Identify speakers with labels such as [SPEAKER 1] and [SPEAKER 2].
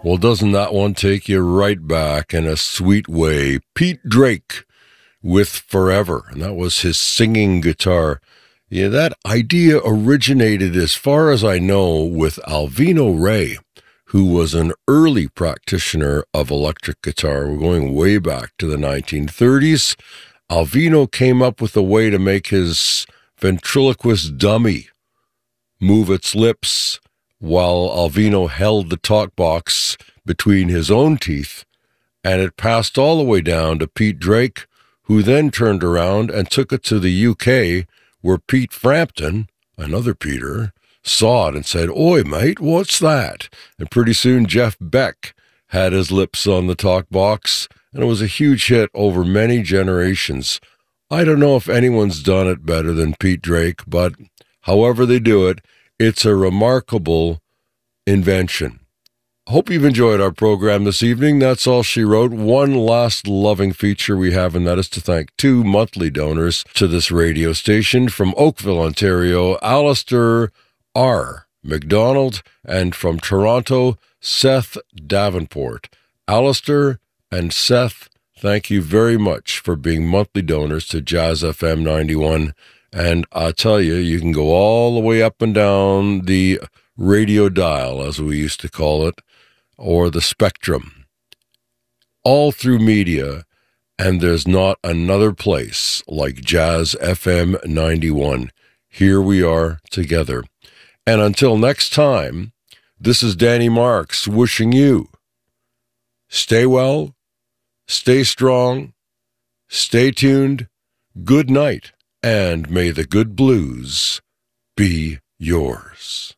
[SPEAKER 1] Well, doesn't that one take you right back in a sweet way? Pete Drake with Forever, and that was his singing guitar. Yeah, that idea originated, as far as I know, with Alvino Ray, who was an early practitioner of electric guitar. We're going way back to the 1930s. Alvino came up with a way to make his ventriloquist dummy move its lips while Alvino held the talk box between his own teeth, and it passed all the way down to Pete Drake, who then turned around and took it to the UK, where Pete Frampton, another Peter, saw it and said, "Oi, mate, what's that?" And pretty soon Jeff Beck had his lips on the talk box, and it was a huge hit over many generations. I don't know if anyone's done it better than Pete Drake, but however they do it, it's a remarkable invention. Hope you've enjoyed our program this evening. That's All She Wrote. One last loving feature we have, and that is to thank two monthly donors to this radio station. From Oakville, Ontario, Alistair R. McDonald, and from Toronto, Seth Davenport. Alistair and Seth, thank you very much for being monthly donors to Jazz FM 91. And I tell you, you can go all the way up and down the radio dial, as we used to call it, or the spectrum, all through media, and there's not another place like Jazz FM 91. Here we are together. And until next time, this is Danny Marks wishing you stay well, stay strong, stay tuned, good night, and may the good blues be yours.